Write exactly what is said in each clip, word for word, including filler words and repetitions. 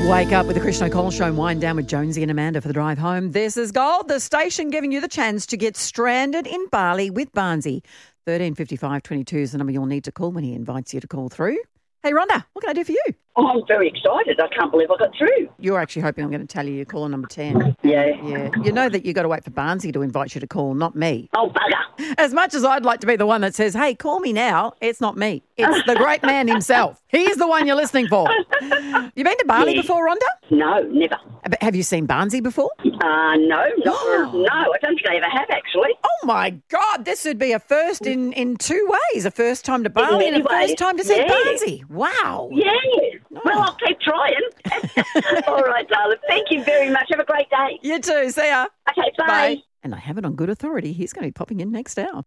Wake up with the Christian O'Connell Show and wind down with Jonesy and Amanda for the drive home. This is Gold, the station giving you the chance to get stranded in Bali with Barnsey. thirteen fifty-five twenty-two is the number you'll need to call when he invites you to call through. Hey, Rhonda, what can I do for you? Oh, I'm very excited. I can't believe I got through. You're actually hoping I'm going to tell you you're caller number ten. Yeah. Yeah. You know that you've got to wait for Barnsey to invite you to call, not me. Oh, bugger. As much as I'd like to be the one that says, hey, call me now, it's not me. It's the great man himself. He's the one you're listening for. You been to Bali Yeah. before, Rhonda? No, never. But have you seen Barnsey before? Uh, no, not for, no, I don't think I ever have, actually. Oh, my God. This would be a first in, in two ways. A first time to Bali and a many first time to see ways, yeah. Barnsey. Wow. Yeah. Well, I'll keep trying. All right, darling. Thank you very much. Have a great day. You too. See ya. Okay, bye. And I have it on good authority. He's going to be popping in next hour.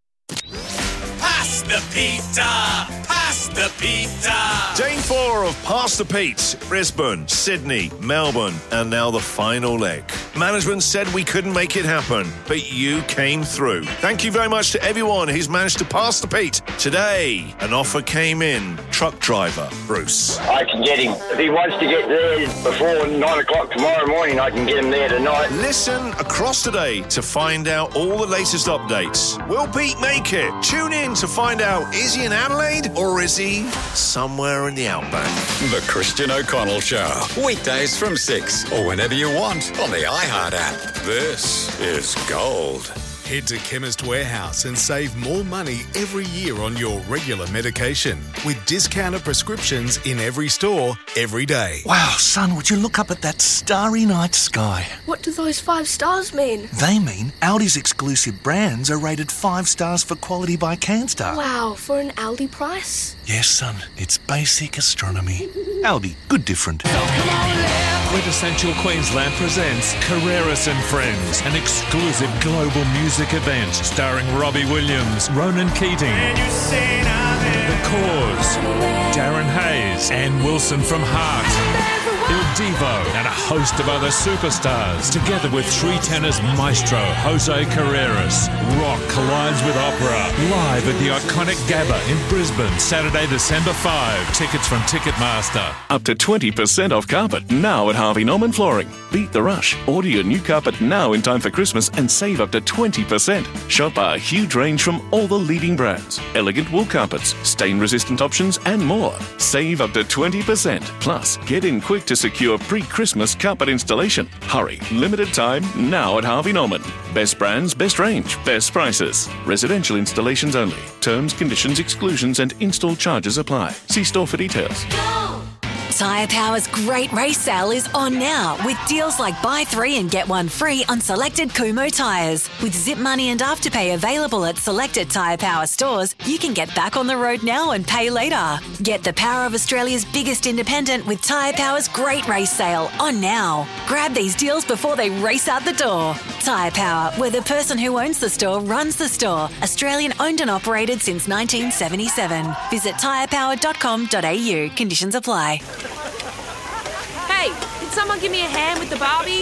Pass the pizza! Pass the pizza! Day four of Pass the Pete. Brisbane, Sydney, Melbourne, and now the final leg. Management said we couldn't make it happen, but you came through. Thank you very much to everyone who's managed to pass the Pete. Today, an offer came in. Truck driver, Bruce. I can get him. If he wants to get there before nine o'clock tomorrow morning, I can get him there tonight. Listen across today to find out all the latest updates. Will Pete make it? Tune in to find out, is he in Adelaide or is he somewhere in the outback? The Christian O'Connell Show. Weekdays from six or whenever you want on the iHeart app. This is Gold. Head to Chemist Warehouse and save more money every year on your regular medication with discounted prescriptions in every store, every day. Wow, son, would you look up at that starry night sky? What do those five stars mean? They mean Aldi's exclusive brands are rated five stars for quality by CanStar. Wow, for an Aldi price? Yes, son, it's basic astronomy. Aldi, good different. Quintessential Queensland presents Carreras and Friends, an exclusive global music event starring Robbie Williams, Ronan Keating, The Cause, Darren Hayes, Ann Wilson from Heart, Il Divo, and a host of other superstars, together with three tenors maestro Jose Carreras. Rock collides with opera, live at the iconic Gabba in Brisbane, Saturday, December fifth. Tickets from Ticketmaster. Up to twenty percent off carpet now at Harvey Norman Flooring. Beat the rush. Order your new carpet now in time for Christmas and save up to twenty percent. Shop our huge range from all the leading brands. Elegant wool carpets, stain-resistant options, and more. Save up to twenty percent. Plus, get in quick to secure pre-Christmas carpet installation. Hurry. Limited time now at Harvey Norman. Best brands, best range, best prices. Residential installations only. Terms, conditions, exclusions, and install charges apply. See store for details. Tyre Power's great race sale is on now with deals like buy three and get one free on selected Kumho tyres. With Zip Money and Afterpay available at selected Tyre Power stores, you can get back on the road now and pay later. Get the power of Australia's biggest independent with Tyre Power's great race sale on now. Grab these deals before they race out the door. Tyre Power, where the person who owns the store runs the store. Australian owned and operated since nineteen seventy-seven. Visit tyre power dot com dot a u. Conditions apply. Hey, can someone give me a hand with the Barbie?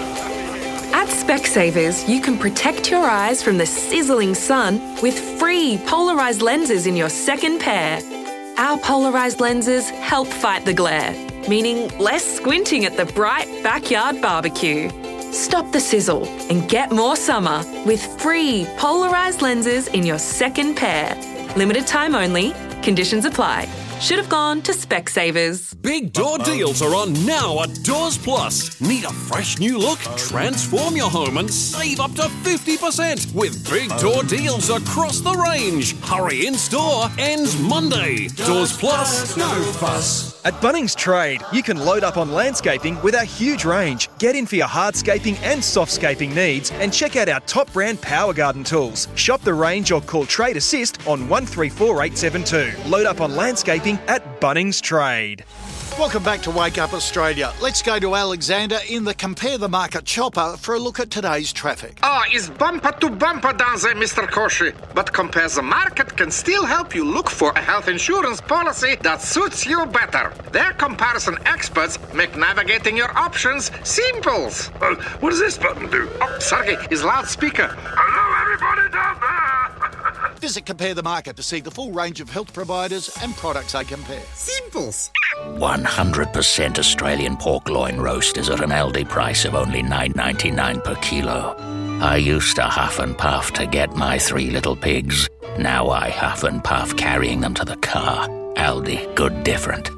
At Specsavers, you can protect your eyes from the sizzling sun with free polarised lenses in your second pair. Our polarised lenses help fight the glare, meaning less squinting at the bright backyard barbecue. Stop the sizzle and get more summer with free polarised lenses in your second pair. Limited time only. Conditions apply. Should have gone to Specsavers. Big door deals are on now at Doors Plus. Need a fresh new look? Transform your home and save up to fifty percent with big door deals across the range. Hurry in store, ends Monday. Doors Plus, no fuss. At Bunnings Trade, you can load up on landscaping with our huge range. Get in for your hardscaping and softscaping needs and check out our top brand Power Garden tools. Shop the range or call Trade Assist on one three four eight seven two. Load up on landscaping at Bunnings Trade. Welcome back to Wake Up Australia. Let's go to Alexander in the Compare the Market chopper for a look at today's traffic. Ah, oh, it's bumper to bumper down there, Mister Koshi. But Compare the Market can still help you look for a health insurance policy that suits you better. Their comparison experts make navigating your options simple. Uh, what does this button do? Oh, sorry, it's loudspeaker. Hello, everybody down there. Visit Compare the Market to see the full range of health providers and products they compare. Simples. one hundred percent Australian pork loin roast is at an Aldi price of only nine ninety-nine per kilo. I used to huff and puff to get my three little pigs. Now I huff and puff carrying them to the car. Aldi, good different.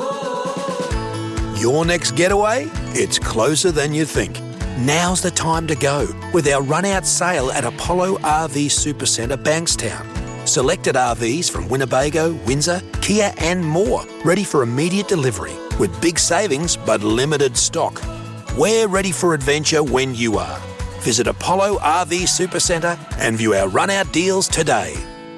Your next getaway? It's closer than you think. Now's the time to go with our run-out sale at Apollo R V Supercentre Bankstown. Selected R Vs from Winnebago, Windsor, Kia and more, ready for immediate delivery with big savings but limited stock. We're ready for adventure when you are. Visit Apollo R V Supercentre and view our run-out deals today.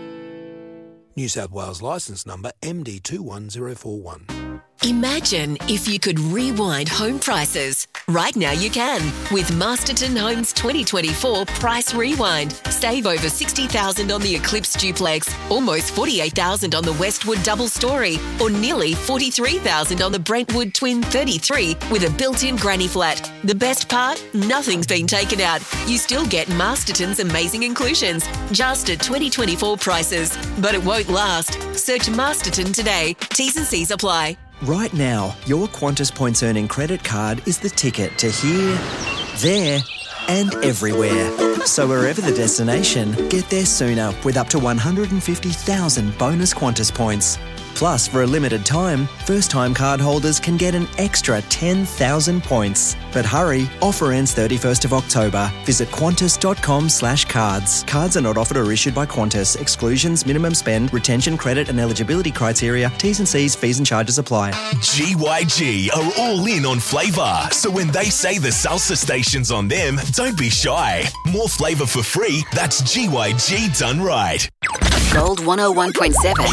New South Wales licence number M D two one zero four one. Imagine if you could rewind home prices. Right now you can with Masterton Homes twenty twenty-four Price Rewind. Save over sixty thousand dollars on the Eclipse Duplex, almost forty-eight thousand dollars on the Westwood Double Story, or nearly forty-three thousand dollars on the Brentwood Twin thirty-three with a built-in granny flat. The best part? Nothing's been taken out. You still get Masterton's amazing inclusions, just at twenty twenty-four prices. But it won't last. Search Masterton today. T's and C's apply. Right now, your Qantas Points Earning credit card is the ticket to here, there and everywhere. So wherever the destination, get there sooner with up to one hundred fifty thousand bonus Qantas points. Plus, for a limited time, first-time card holders can get an extra ten thousand points. But hurry, offer ends thirty-first of October. Visit qantas.com slash cards. Cards are not offered or issued by Qantas. Exclusions, minimum spend, retention, credit and eligibility criteria, T's and C's, fees and charges apply. G Y G are all in on flavour. So when they say the salsa station's on them, don't be shy. More flavour for free, that's G Y G done right. Gold one oh one point seven.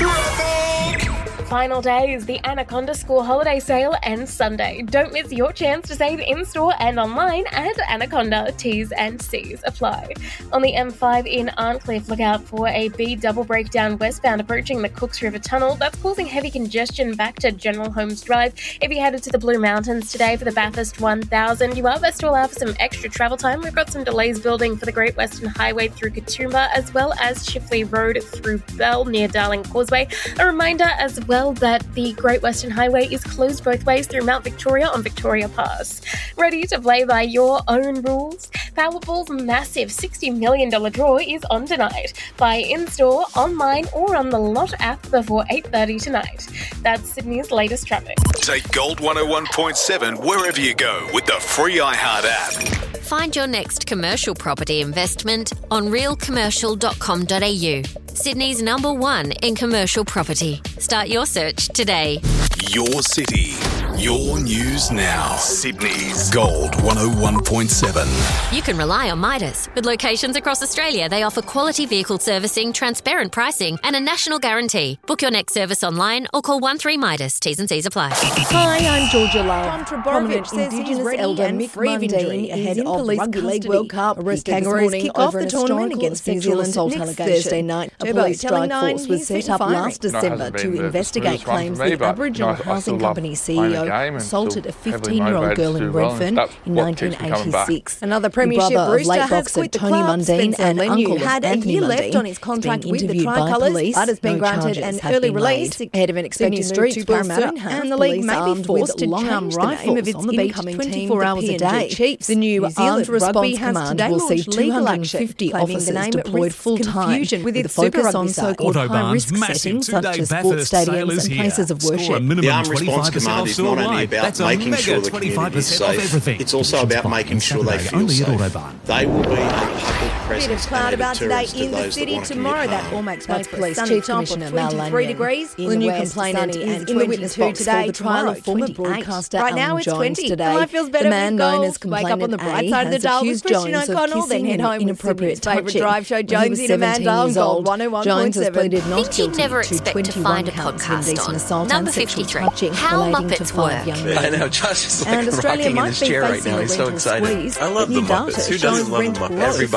Final day is the Anaconda School Holiday Sale ends Sunday. Don't miss your chance to save in-store and online at Anaconda. T's and C's apply. On the M five in Arncliffe, look out for a B double breakdown westbound approaching the Cooks River Tunnel. That's causing heavy congestion back to General Holmes Drive. If you headed to the Blue Mountains today for the Bathurst one thousand, you are best to allow for some extra travel time. We've got some delays building for the Great Western Highway through Katoomba, as well as Chifley Road through Bell near Darling Causeway. A reminder as well that the Great Western Highway is closed both ways through Mount Victoria on Victoria Pass. Ready to play by your own rules? Powerball's massive sixty million dollars draw is on tonight. Buy in-store, online or on the Lot app before eight thirty tonight. That's Sydney's latest traffic. Take Gold one oh one point seven wherever you go with the free iHeart app. Find your next commercial property investment on real commercial dot com dot a u. Sydney's number one in commercial property. Start your search today. Your city, your news now. Sydney's Gold one oh one point seven. You can rely on Midas. With locations across Australia, they offer quality vehicle servicing, transparent pricing and a national guarantee. Book your next service online or call one three Midas. T's and C's apply. Hi, I'm Georgia Love. Tom Trebojevic says Indigenous elder Mick Mundine ahead is in of police Rugby League custody. World Cup. Arrested The this Kangaroos morning kick off over the an tournament historical against New sexual Zealand assault next allegation. Thursday night. A Turbo police telling strike Nine force was he's set been up firing. last No, it December hasn't to been the investigate smoothest one claims for me, the but, Aboriginal you know, I still Housing love Company C playing E the O game and assaulted a still heavily fifteen-year-old motivated girl to in do well, and Redfern that's in what nineteen keeps me coming back. eighty-six. Another The premiership brother of rooster late has boxer quit the Tony club. Mundine Spencer and Leniu uncle of had a Anthony year Mundine left on his is contract being with the interviewed by Tricolours, police. but has been No granted charges an have early been release made. ahead of an expected Sydney move streets to will Parramatta, soon have and the league police may be armed forced with to long change the name of rifles its on the beach incoming team, twenty-four the hours a P N day. G Chiefs. The new New Zealand Armed Rugby Response has Command today will see launched two legal hundred action, fifty claiming officers the name deployed risks full-time confusion with with a its Super focus on Rugby side. so-called Autobahn's high-risk massive settings such two-day as Bathurst sports sale stadiums is and here. places of Score a worship. minimum The Armed Response twenty-five percent Command off is not only store-wide. about That's a making mega sure the twenty-five community is percent off safe. everything. It's also about making sure they feel only safe. at Autobahn. They will be a public A bit of presence cloud and a about today deterrence to in the those city. that want to Tomorrow, commit that harm. all makes That's for a Police sunny Chief top of Commissioner Mal twenty-three Lanyon. degrees in The new the west, complainant sunny is and in the witness twenty-two box for today. the trial Tomorrow, of former twenty-eight. broadcaster Right now Alan it's Jones twenty. today. Life feels better The man with known goals. as Wake up on complainant the bright A side of the has dial with accused Christian Jones of O'Connell, then kissing head and home with inappropriate Sydney's favourite touching. drive show, When he Jones was in Amanda seventeen on years Gold old, one oh one Jones point has seven. pleaded not Think you'd guilty never to expect to twenty-one find a counts of podcast indecent on. assault Number and sexual fifty-three. touching How relating to Muppets five Work. young I men. know, Josh is And like Australia rocking in might his be chair right facing now. a He's so rental excited. squeeze. I love New the data Muppets. Who shows doesn't love the rent Muppets? growth Everybody. You is should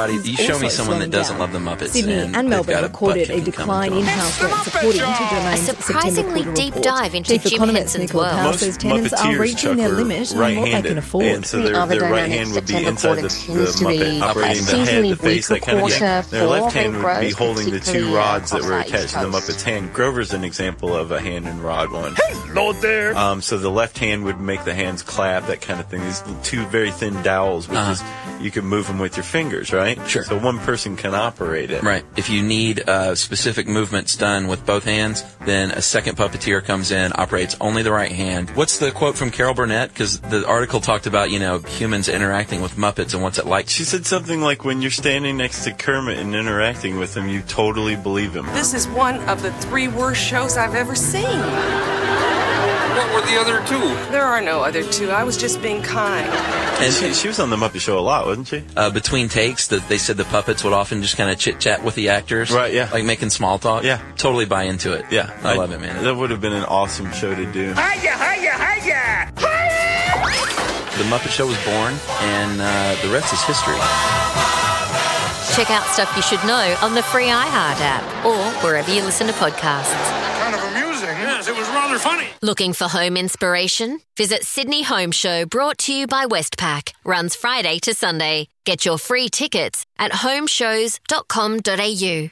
show me also someone that slowing doesn't down. love the Muppets. Sydney and, and they've Melbourne got a recorded a butt-kicking decline coming in from house them. rents, according to Domain's A surprisingly September deep quarter report. dive into Chief Jim economist Henson's Nicola world. Powell says tenants are Muppeteers, reaching their Chuck, are limit on what they right-handed, can afford. and so their, their right hand would be inside the, the Muppet, operating the head, the face, that kind of thing. Their left hand would be holding the two rods that were attached to the Muppet's hand. Grover's an example of a hand and rod one. Hello there! Um, so the left hand would make the hands clap, that kind of thing. These two very thin dowels, which Uh-huh. is, you can move them with your fingers, right? Sure. So one person can operate it. Right. If you need uh, specific movements done with both hands, then a second puppeteer comes in, operates only the right hand. What's the quote from Carol Burnett? Because the article talked about, you know, humans interacting with Muppets and what's it like. She said something like, when you're standing next to Kermit and interacting with him, you totally believe him. This is one of the three worst shows I've ever seen. What were the other two? There are no other two. I was just being kind. And she, she was on the Muppet Show a lot, wasn't she? Uh, between takes, that they said the puppets would often just kind of chit-chat with the actors. Right, yeah. Like making small talk. Yeah. Totally buy into it. Yeah. I, love it, man. That would have been an awesome show to do. Hiya, hiya, hiya! The Muppet Show was born, and uh, the rest is history. Check out stuff you should know on the free iHeart app or wherever you listen to podcasts. Kind of amusing. Yes, it was rather funny. Looking for home inspiration? Visit Sydney Home Show, brought to you by Westpac. Runs Friday to Sunday. Get your free tickets at home shows dot com dot a u.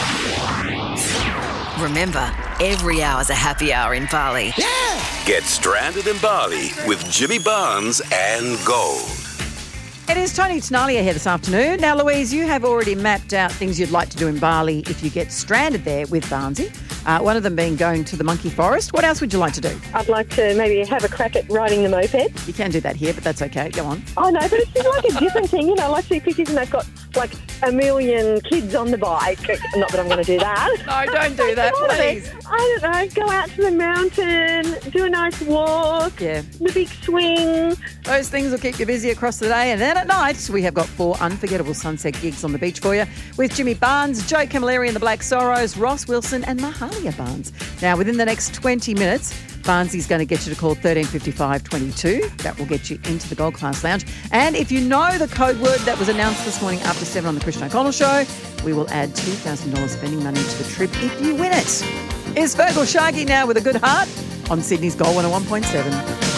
Remember, every hour's a happy hour in Bali. Yeah! Get stranded in Bali with Jimmy Barnes and Gold. It is Tony Tenalia here this afternoon. Now, Louise, you have already mapped out things you'd like to do in Bali if you get stranded there with Barnesy. Uh, one of them being going to the monkey forest. What else would you like to do? I'd like to maybe have a crack at riding the moped. You can do that here, but that's okay. Go on. Oh, no, but it's just like a different thing. You know, I like see pictures and they've got like a million kids on the bike. Not that I'm going to do that. No, don't do that, please. I don't know, go out to the mountain, do a nice walk, yeah. the big swing. Those things will keep you busy across the day. And then at night, we have got four unforgettable sunset gigs on the beach for you with Jimmy Barnes, Joe Camilleri and the Black Sorrows, Ross Wilson and Mahalia Barnes. Now, within the next twenty minutes, Barnesy's going to get you to call thirteen fifty-five twenty-two. That will get you into the Gold Class Lounge. And if you know the code word that was announced this morning after seven on the Christian O'Connell Show, we will add two thousand dollars spending money to the trip if you win it. Is Fergal Shaggy now with a good heart on Sydney's Gold one oh one point seven.